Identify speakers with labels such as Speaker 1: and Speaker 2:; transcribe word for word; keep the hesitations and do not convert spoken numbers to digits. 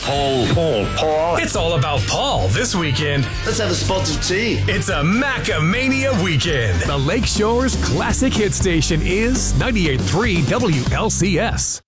Speaker 1: Paul, Paul, Paul.
Speaker 2: It's all about Paul this weekend.
Speaker 1: Let's have a spot of tea.
Speaker 2: It's a Macamania weekend.
Speaker 3: The Lakeshore's classic hit station is ninety-eight point three W L C S.